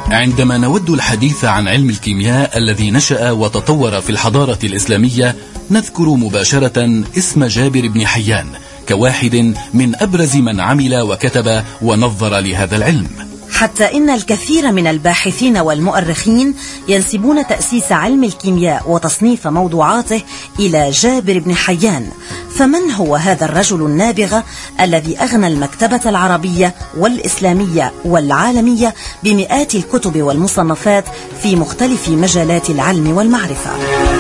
عندما نود الحديث عن علم الكيمياء الذي نشأ وتطور في الحضارة الإسلامية، نذكر مباشرة اسم جابر بن حيان كواحد من أبرز من عمل وكتب ونظر لهذا العلم، حتى إن الكثير من الباحثين والمؤرخين ينسبون تأسيس علم الكيمياء وتصنيف موضوعاته إلى جابر بن حيان. فمن هو هذا الرجل النابغة الذي أغنى المكتبة العربية والإسلامية والعالمية بمئات الكتب والمصنفات في مختلف مجالات العلم والمعرفة؟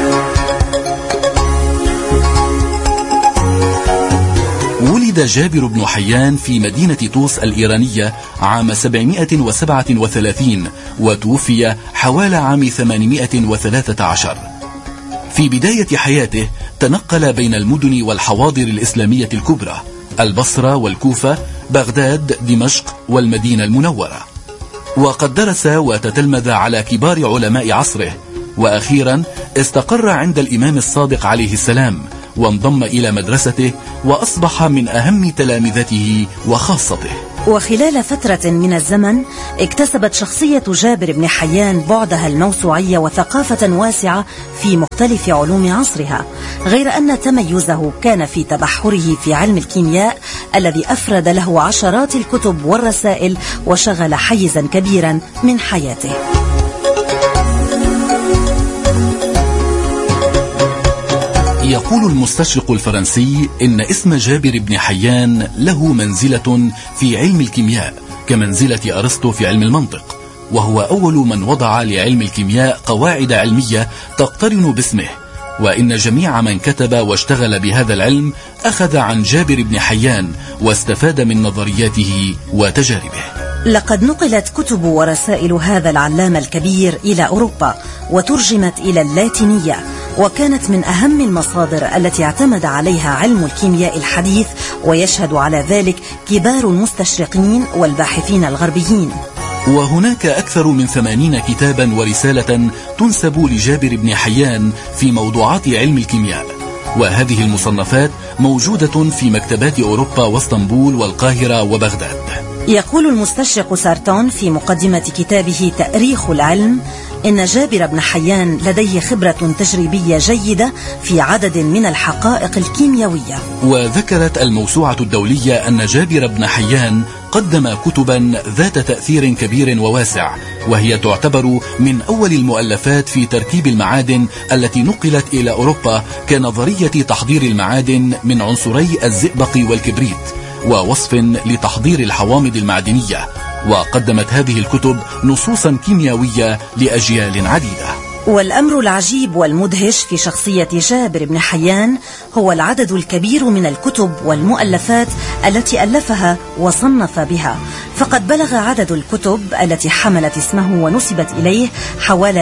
ولد جابر بن حيان في مدينة طوس الإيرانية عام 737 وتوفي حوالي عام 813. في بداية حياته تنقل بين المدن والحواضر الإسلامية الكبرى: البصرة والكوفة، بغداد، دمشق والمدينة المنورة. وقد درس وتتلمذ على كبار علماء عصره، وأخيرا استقر عند الإمام الصادق عليه السلام وانضم إلى مدرسته وأصبح من أهم تلامذته وخاصته. وخلال فترة من الزمن اكتسبت شخصية جابر بن حيان بعدها الموسوعي وثقافة واسعة في مختلف علوم عصرها، غير أن تميزه كان في تبحره في علم الكيمياء الذي أفرد له عشرات الكتب والرسائل وشغل حيزا كبيرا من حياته. يقول المستشرق الفرنسي إن اسم جابر بن حيان له منزلة في علم الكيمياء كمنزلة أرسطو في علم المنطق، وهو أول من وضع لعلم الكيمياء قواعد علمية تقترن باسمه، وإن جميع من كتب واشتغل بهذا العلم أخذ عن جابر بن حيان واستفاد من نظرياته وتجاربه. لقد نقلت كتب ورسائل هذا العلام الكبير إلى أوروبا وترجمت إلى اللاتينية، وكانت من أهم المصادر التي اعتمد عليها علم الكيمياء الحديث، ويشهد على ذلك كبار المستشرقين والباحثين الغربيين. وهناك أكثر من 80 كتابا ورسالة تنسب لجابر بن حيان في موضوعات علم الكيمياء، وهذه المصنفات موجودة في مكتبات أوروبا واسطنبول والقاهرة وبغداد. يقول المستشرق سارتون في مقدمة كتابه تأريخ العلم إن جابر بن حيان لديه خبرة تجريبية جيدة في عدد من الحقائق الكيميائية. وذكرت الموسوعة الدولية أن جابر بن حيان قدم كتبا ذات تأثير كبير وواسع، وهي تعتبر من أول المؤلفات في تركيب المعادن التي نقلت إلى أوروبا كنظرية تحضير المعادن من عنصري الزئبق والكبريت، ووصف لتحضير الحوامض المعدنية. وقدمت هذه الكتب نصوصا كيميائية لأجيال عديدة. والأمر العجيب والمدهش في شخصية جابر بن حيان هو العدد الكبير من الكتب والمؤلفات التي ألفها وصنف بها، فقد بلغ عدد الكتب التي حملت اسمه ونسبت إليه حوالي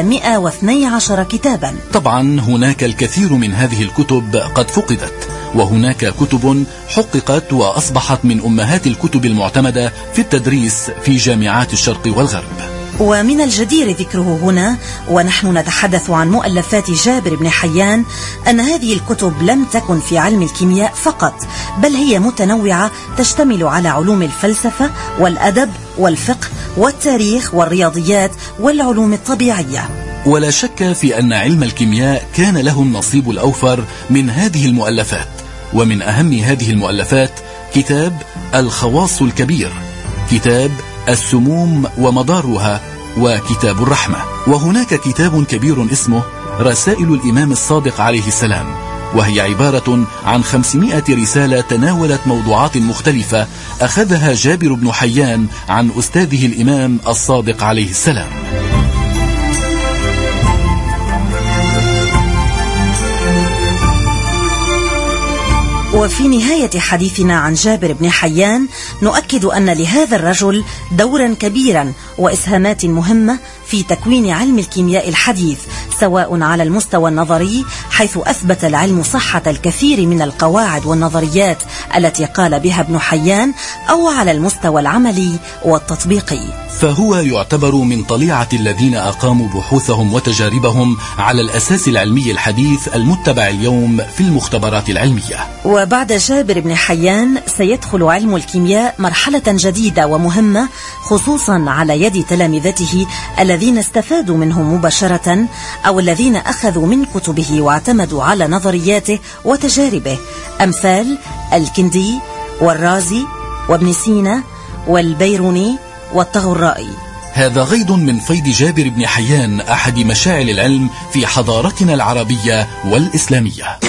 112 كتابا. طبعا هناك الكثير من هذه الكتب قد فقدت، وهناك كتب حققت وأصبحت من أمهات الكتب المعتمدة في التدريس في جامعات الشرق والغرب. ومن الجدير ذكره هنا ونحن نتحدث عن مؤلفات جابر بن حيان أن هذه الكتب لم تكن في علم الكيمياء فقط، بل هي متنوعة تشتمل على علوم الفلسفة والأدب والفقه والتاريخ والرياضيات والعلوم الطبيعية. ولا شك في أن علم الكيمياء كان له النصيب الأوفر من هذه المؤلفات، ومن أهم هذه المؤلفات كتاب الخواص الكبير، كتاب السموم ومضارها، وكتاب الرحمة. وهناك كتاب كبير اسمه رسائل الإمام الصادق عليه السلام، وهي عبارة عن 500 رسالة تناولت موضوعات مختلفة أخذها جابر بن حيان عن أستاذه الإمام الصادق عليه السلام. وفي نهاية حديثنا عن جابر بن حيان نؤكد أن لهذا الرجل دورا كبيرا وإسهامات مهمة في تكوين علم الكيمياء الحديث، سواء على المستوى النظري حيث أثبت العلم صحة الكثير من القواعد والنظريات التي قال بها ابن حيان، أو على المستوى العملي والتطبيقي، فهو يعتبر من طليعة الذين أقاموا بحوثهم وتجاربهم على الأساس العلمي الحديث المتبع اليوم في المختبرات العلمية. وبعد جابر بن حيان سيدخل علم الكيمياء مرحلة جديدة ومهمة، خصوصا على يد تلامذته الذين استفادوا منه مباشرة أو الذين أخذوا من كتبه واعتمدوا على نظرياته وتجاربه، أمثال الكندي والرازي وابن سينا والبيروني والطغرائي. هذا غيض من فيض جابر بن حيان، أحد مشاعل العلم في حضارتنا العربية والإسلامية.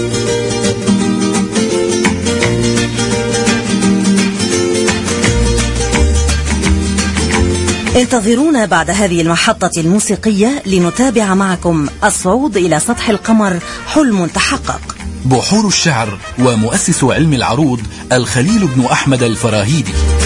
انتظرونا بعد هذه المحطة الموسيقية لنتابع معكم الصعود إلى سطح القمر، حلم تحقق. بحور الشعر ومؤسس علم العروض الخليل بن أحمد الفراهيدي.